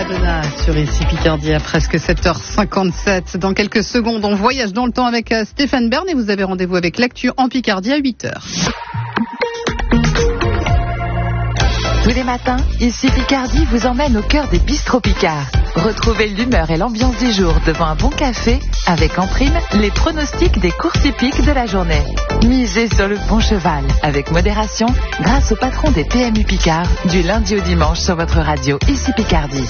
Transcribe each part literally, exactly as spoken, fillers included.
Madonna sur ici Picardie à presque sept heures cinquante-sept. Dans quelques secondes, on voyage dans le temps avec Stéphane Bern et vous avez rendez-vous avec l'actu en Picardie à huit heures. Tous les matins, ici Picardie vous emmène au cœur des bistrots Picard. Retrouvez l'humeur et l'ambiance du jour devant un bon café avec en prime les pronostics des courses hippiques de la journée. Misez sur le bon cheval avec modération grâce au patron des P M U Picard du lundi au dimanche sur votre radio ici Picardie.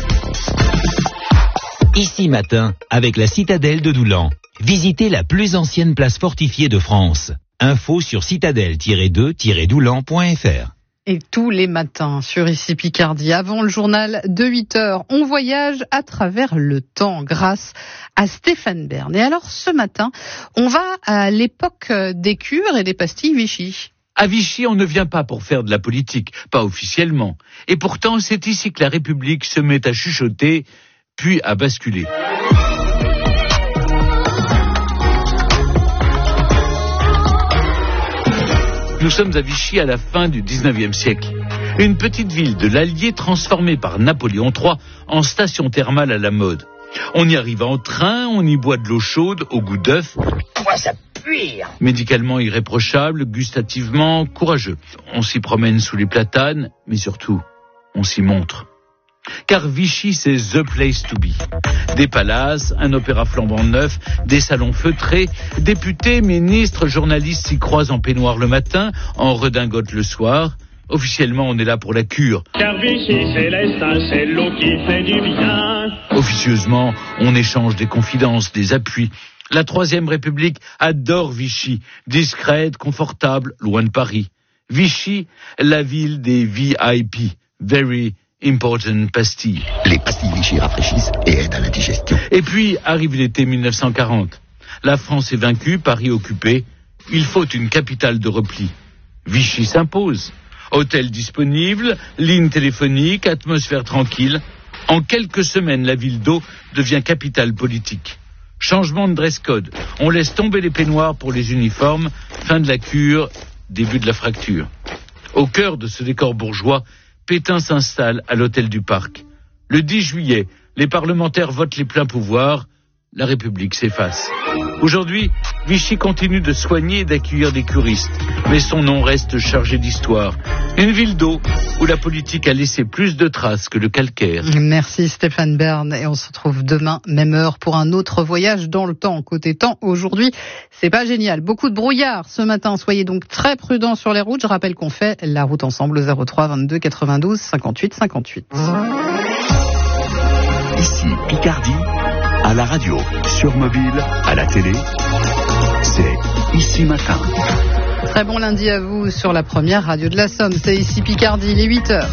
Ici matin avec la citadelle de Doulan. Visitez la plus ancienne place fortifiée de France. Info sur citadelle tiret deux tiret doulan point f r. Et tous les matins sur ici Picardie, avant le journal de huit heures, on voyage à travers le temps grâce à Stéphane Bern. Et alors ce matin, on va à l'époque des cures et des pastilles Vichy. À Vichy, on ne vient pas pour faire de la politique, pas officiellement. Et pourtant, c'est ici que la République se met à chuchoter, puis à basculer. Nous sommes à Vichy à la fin du dix-neuvième siècle. Une petite ville de l'Allier transformée par Napoléon trois en station thermale à la mode. On y arrive en train, on y boit de l'eau chaude au goût d'œuf. Moi, ça pue. Médicalement irréprochable, gustativement courageux. On s'y promène sous les platanes, mais surtout, on s'y montre. Car Vichy, c'est the place to be. Des palaces, un opéra flambant neuf, des salons feutrés, députés, ministres, journalistes s'y croisent en peignoir le matin, en redingote le soir. Officiellement, on est là pour la cure. Car Vichy, c'est l'estin, c'est l'eau qui fait du bien. Officieusement, on échange des confidences, des appuis. La Troisième République adore Vichy, discrète, confortable, loin de Paris. Vichy, la ville des V I P, very important pastilles. Les pastilles Vichy rafraîchissent et aident à la digestion. Et puis arrive l'été mille neuf cent quarante. La France est vaincue, Paris occupé. Il faut une capitale de repli. Vichy s'impose. Hôtel disponible, ligne téléphonique, atmosphère tranquille. En quelques semaines, la ville d'eau devient capitale politique. Changement de dress code. On laisse tomber les peignoirs pour les uniformes. Fin de la cure, début de la fracture. Au cœur de ce décor bourgeois, Pétain s'installe à l'hôtel du Parc. Le dix juillet, les parlementaires votent les pleins pouvoirs. La République s'efface. Aujourd'hui, Vichy continue de soigner et d'accueillir des curistes. Mais son nom reste chargé d'histoire. Une ville d'eau où la politique a laissé plus de traces que le calcaire. Merci Stéphane Bern. Et on se retrouve demain, même heure, pour un autre voyage dans le temps. Côté temps, aujourd'hui, c'est pas génial. Beaucoup de brouillard ce matin. Soyez donc très prudents sur les routes. Je rappelle qu'on fait la route ensemble au zéro trois vingt-deux quatre-vingt-douze cinquante-huit cinquante-huit. Ici Picardie, à la radio, sur mobile, à la télé, c'est Ici Matin. Très bon lundi à vous sur la première radio de la Somme. C'est ici Picardie, il est huit heures.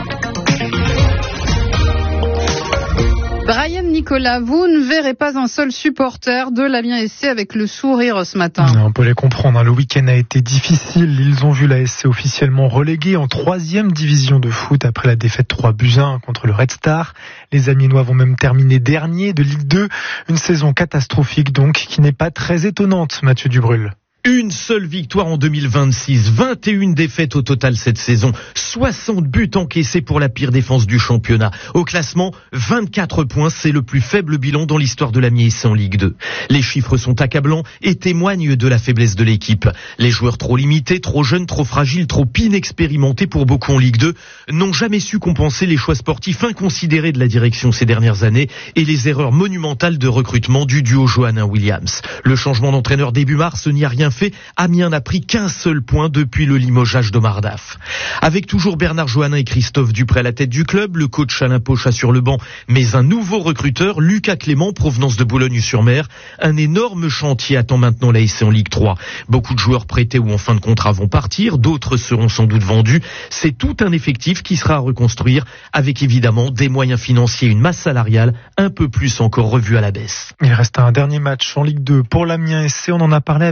Brian Nicolas, vous ne verrez pas un seul supporter de l'Amiens S C avec le sourire ce matin. On peut les comprendre, hein. Le week-end a été difficile. Ils ont vu la S C officiellement reléguée en troisième division de foot après la défaite trois buts à un contre le Red Star. Les Amiénois vont même terminer dernier de Ligue deux. Une saison catastrophique donc, qui n'est pas très étonnante, Mathieu Dubrul. Une seule victoire en deux mille vingt-six, vingt et une défaites au total cette saison, soixante buts encaissés pour la pire défense du championnat. Au classement, vingt-quatre points, c'est le plus faible bilan dans l'histoire de l'Amiens S C en Ligue deux. Les chiffres sont accablants et témoignent de la faiblesse de l'équipe. Les joueurs trop limités, trop jeunes, trop fragiles, trop inexpérimentés pour beaucoup en Ligue deux n'ont jamais su compenser les choix sportifs inconsidérés de la direction ces dernières années et les erreurs monumentales de recrutement du duo Johannin-Williams. Le changement d'entraîneur début mars n'y a rien fait, Amiens n'a pris qu'un seul point depuis le limogeage d'Omar Daf. Avec toujours Bernard Johannin et Christophe Dupré à la tête du club, le coach Alain Pocha sur le banc, mais un nouveau recruteur, Lucas Clément, provenance de Boulogne-sur-Mer. Un énorme chantier attend maintenant la S C en Ligue trois. Beaucoup de joueurs prêtés ou en fin de contrat vont partir, d'autres seront sans doute vendus. C'est tout un effectif qui sera à reconstruire, avec évidemment des moyens financiers et une masse salariale un peu plus encore revue à la baisse. Il reste un dernier match en Ligue deux pour l'Amiens S C. On en a parlé avec Pascal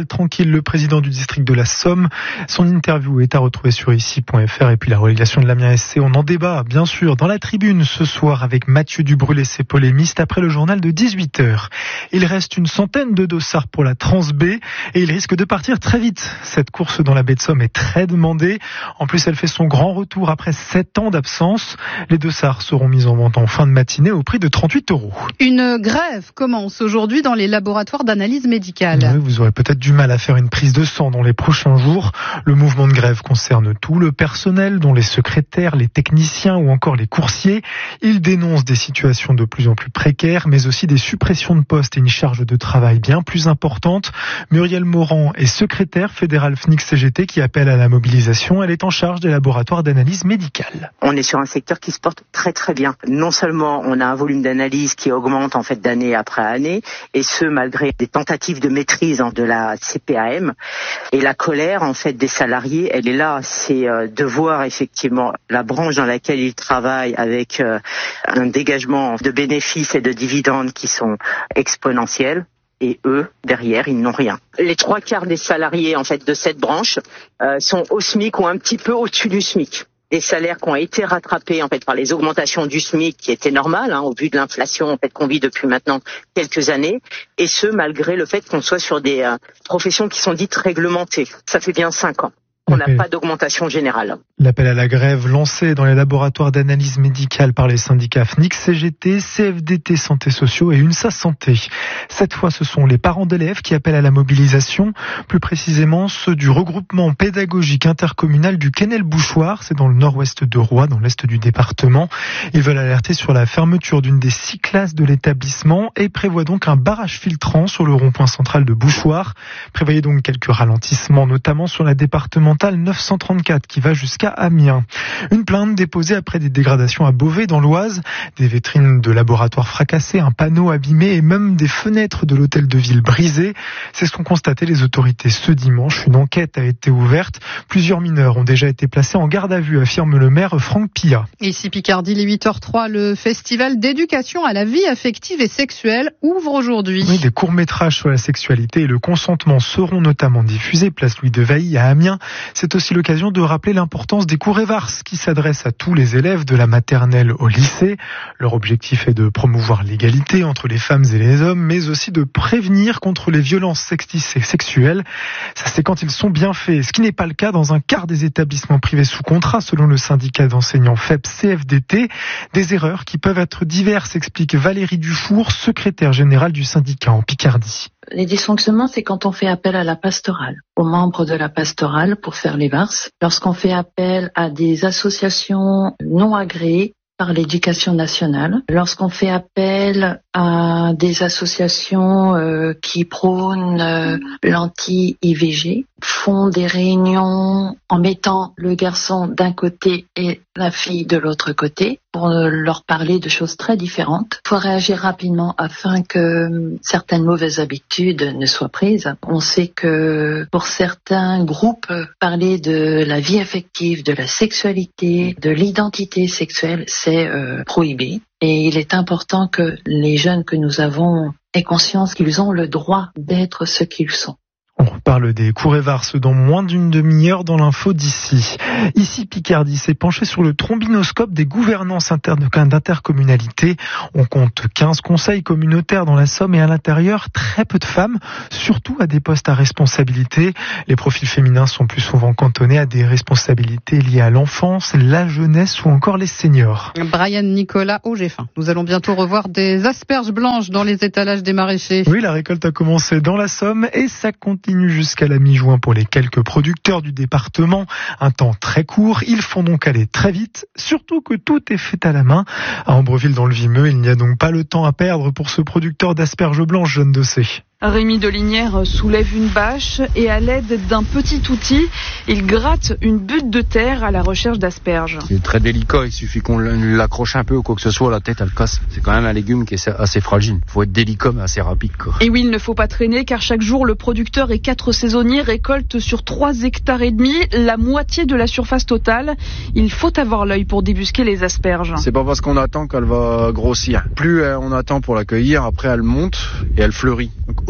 journal tranquille, le président du district de la Somme. Son interview est à retrouver sur ici point f r. Et puis la relégation de l'Amiens S C, on en débat bien sûr dans la tribune ce soir avec Mathieu Dubrul et ses polémistes après le journal de dix-huit heures. Il reste une centaine de dossards pour la Trans B et il risque de partir très vite. Cette course dans la baie de Somme est très demandée. En plus, elle fait son grand retour après sept ans d'absence. Les dossards seront mis en vente en fin de matinée au prix de trente-huit euros. Une grève commence aujourd'hui dans les laboratoires d'analyse médicale. Oui, vous aurez peut-être du mal à faire une prise de sang dans les prochains jours. Le mouvement de grève concerne tout le personnel, dont les secrétaires, les techniciens ou encore les coursiers. Ils dénoncent des situations de plus en plus précaires, mais aussi des suppressions de postes et une charge de travail bien plus importante. Muriel Morand est secrétaire fédérale F N I C C G T qui appelle à la mobilisation. Elle est en charge des laboratoires d'analyse médicale. On est sur un secteur qui se porte très très bien. Non seulement on a un volume d'analyse qui augmente en fait d'année après année, et ce malgré des tentatives de maîtrise de la C P A M. Et la colère en fait des salariés, elle est là. C'est euh, de voir effectivement la branche dans laquelle ils travaillent avec euh, un dégagement de bénéfices et de dividendes qui sont exponentiels. Et eux, derrière, ils n'ont rien. Les trois quarts des salariés en fait de cette branche euh, sont au SMIC ou un petit peu au-dessus du SMIC. Des salaires qui ont été rattrapés en fait par les augmentations du SMIC qui étaient normales hein, au vu de l'inflation en fait qu'on vit depuis maintenant quelques années, et ce malgré le fait qu'on soit sur des euh, professions qui sont dites réglementées. Ça fait bien cinq ans. On n'a pas d'augmentation générale. L'appel à la grève lancé dans les laboratoires d'analyse médicale par les syndicats F N I C C G T, C F D T Santé Sociaux et UNSA Santé. Cette fois, ce sont les parents d'élèves qui appellent à la mobilisation, plus précisément ceux du regroupement pédagogique intercommunal du Quesnel-Bouchoir, c'est dans le nord-ouest de Roye, dans l'est du département. Ils veulent alerter sur la fermeture d'une des six classes de l'établissement et prévoient donc un barrage filtrant sur le rond-point central de Bouchoir. Prévoyez donc quelques ralentissements, notamment sur la départementale neuf cent trente-quatre qui va jusqu'à Amiens. Une plainte déposée après des dégradations à Beauvais dans l'Oise, des vitrines de laboratoire fracassées, un panneau abîmé et même des fenêtres de l'hôtel de ville brisées. C'est ce qu'ont constaté les autorités ce dimanche. Une enquête a été ouverte. Plusieurs mineurs ont déjà été placés en garde à vue, affirme le maire Franck Pillat. Ici Picardie, les huit heures trois, le festival d'éducation à la vie affective et sexuelle ouvre aujourd'hui. Oui, des courts-métrages sur la sexualité et le consentement seront notamment diffusés place Louis de Vailly à Amiens. C'est aussi l'occasion de rappeler l'importance des cours Evars qui s'adressent à tous les élèves de la maternelle au lycée. Leur objectif est de promouvoir l'égalité entre les femmes et les hommes, mais aussi de prévenir contre les violences sexistes et sexuelles. Ça, c'est quand ils sont bien faits, ce qui n'est pas le cas dans un quart des établissements privés sous contrat, selon le syndicat d'enseignants F E P C F D T. Des erreurs qui peuvent être diverses, explique Valérie Dufour, secrétaire générale du syndicat en Picardie. Les dysfonctionnements, c'est quand on fait appel à la pastorale, aux membres de la pastorale pour faire les varses. Lorsqu'on fait appel à des associations non agréées par l'éducation nationale. Lorsqu'on fait appel à des associations euh, qui prônent euh, l'anti-I V G, font des réunions en mettant le garçon d'un côté et la fille de l'autre côté pour leur parler de choses très différentes. Il faut réagir rapidement afin que certaines mauvaises habitudes ne soient prises. On sait que pour certains groupes, parler de la vie affective, de la sexualité, de l'identité sexuelle, c'est euh, prohibé. Et il est important que les jeunes que nous avons aient conscience qu'ils ont le droit d'être ce qu'ils sont. On reparle des cours Evars dans moins d'une demi-heure dans l'info d'ici. Ici, Picardie s'est penché sur le trombinoscope des gouvernances internes d'intercommunalité. On compte quinze conseils communautaires dans la Somme et à l'intérieur, très peu de femmes, surtout à des postes à responsabilité. Les profils féminins sont plus souvent cantonnés à des responsabilités liées à l'enfance, la jeunesse ou encore les seniors. Brian Nicolas au G F un. Nous allons bientôt revoir des asperges blanches dans les étalages des maraîchers. Oui, la récolte a commencé dans la Somme et ça continue jusqu'à la mi-juin pour les quelques producteurs du département. Un temps très court, ils font donc aller très vite, surtout que tout est fait à la main. À Ambreville dans le Vimeux, il n'y a donc pas le temps à perdre pour ce producteur d'asperges blanches, Jeanne Dossé. Rémi Delinière soulève une bâche et à l'aide d'un petit outil, il gratte une butte de terre à la recherche d'asperges. C'est très délicat, il suffit qu'on l'accroche un peu ou quoi que ce soit, la tête elle casse. C'est quand même un légume qui est assez fragile. Il faut être délicat mais assez rapide, quoi. Et oui, il ne faut pas traîner car chaque jour le producteur et quatre saisonniers récoltent sur trois hectares et demi la moitié de la surface totale. Il faut avoir l'œil pour débusquer les asperges. C'est pas parce qu'on attend qu'elle va grossir. Plus on attend pour l'accueillir, après elle monte et elle fleurit. Donc,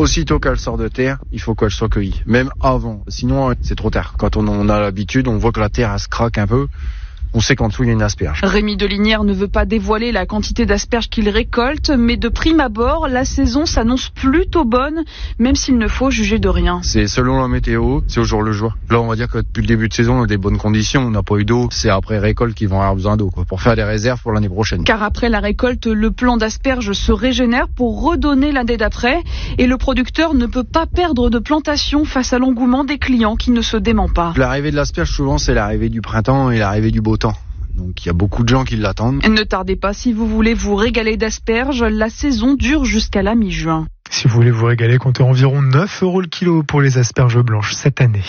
aussitôt qu'elle sort de terre, il faut qu'elle soit cueillie. Même avant. Sinon, c'est trop tard. Quand on en a l'habitude, on voit que la terre, elle se craque un peu. On sait qu'en dessous, il y a une asperge. Rémi Delinière ne veut pas dévoiler la quantité d'asperges qu'il récolte, mais de prime abord, la saison s'annonce plutôt bonne, même s'il ne faut juger de rien. C'est selon la météo, c'est au jour le jour. Là, on va dire que depuis le début de saison, on a des bonnes conditions, on n'a pas eu d'eau. C'est après récolte qu'ils vont avoir besoin d'eau, quoi, pour faire des réserves pour l'année prochaine. Car après la récolte, le plant d'asperges se régénère pour redonner l'année d'après, et le producteur ne peut pas perdre de plantation face à l'engouement des clients qui ne se dément pas. L'arrivée de l'asperge, souvent, c'est l'arrivée du printemps et l'arrivée du beau temps. Donc il y a beaucoup de gens qui l'attendent. Ne tardez pas si vous voulez vous régaler d'asperges, la saison dure jusqu'à la mi-juin. Si vous voulez vous régaler, comptez environ neuf euros le kilo pour les asperges blanches cette année.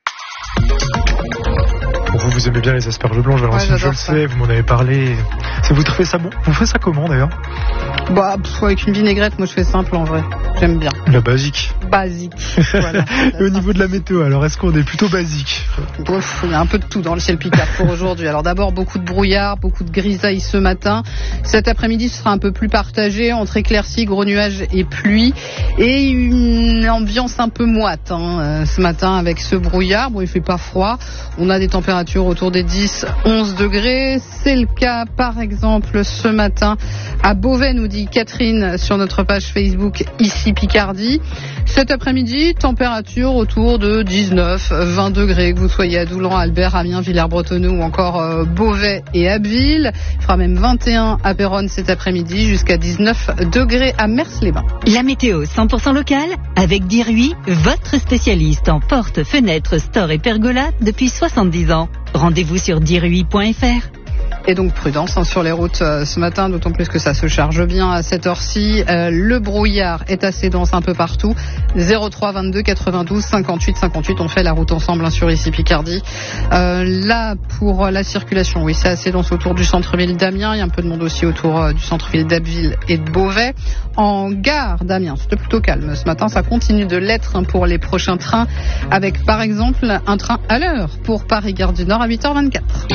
Bon, vous, vous aimez bien les asperges blanches, Valentine, ouais, je le sais, vous m'en avez parlé. Ça vous trouvez ça bon? Vous faites ça comment d'ailleurs? Bah, pff, avec une vinaigrette, moi je fais simple en vrai. J'aime bien. La basique. Basique. Voilà. Et au niveau de la météo, alors est-ce qu'on est plutôt basique? Ouf, il y a un peu de tout dans le ciel Picard pour aujourd'hui. Alors d'abord, beaucoup de brouillard, beaucoup de grisaille ce matin. Cet après-midi, ce sera un peu plus partagé entre éclaircies, gros nuages et pluie. Et une ambiance un peu moite hein, ce matin avec ce brouillard. Bon, il fait pas froid. On a des températures autour des dix à onze degrés. C'est le cas, par exemple, ce matin à Beauvais, nous dit Catherine sur notre page Facebook Ici Picardie. Cet après-midi, température autour de dix-neuf à vingt degrés, que vous soyez à Doulan, Albert, Amiens, Villers-Bretonneux ou encore euh, Beauvais et Abbeville. Il fera même vingt et un à Péronne cet après-midi, jusqu'à dix-neuf degrés à Mers-les-Bains. La météo cent pour cent locale avec Diruy, votre spécialiste en portes, fenêtres, stores et pergolas depuis soixante-dix ans. Rendez-vous sur diruy point f r. Et donc prudence hein, sur les routes euh, ce matin, d'autant plus que ça se charge bien à cette heure-ci. Euh, le brouillard est assez dense un peu partout. zéro trois vingt-deux quatre-vingt-douze cinquante-huit cinquante-huit, on fait la route ensemble hein, sur Ici Picardie. Euh, là, pour la circulation, oui, c'est assez dense autour du centre-ville d'Amiens. Il y a un peu de monde aussi autour euh, du centre-ville d'Abbeville et de Beauvais. En gare d'Amiens, c'était plutôt calme ce matin. Ça continue de l'être hein, pour les prochains trains, avec par exemple un train à l'heure pour Paris-Gare du Nord à huit heures vingt-quatre.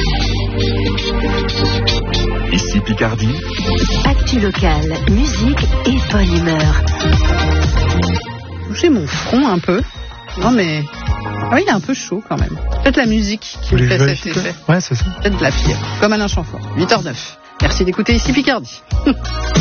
Ici Picardie. Actu locale, musique et bonne humeur. J'ai mon front un peu. Non mais... Ah oui, il est un peu chaud quand même. Peut-être la musique qui me fait cet effet. Ouais, c'est ça. Peut-être de la fièvre. Comme Alain Chamfort. huit heures neuf. Merci d'écouter Ici Picardie.